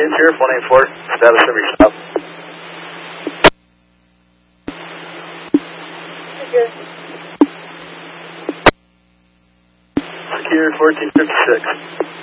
Plains here, 184. Status of your stop. Secure 1456.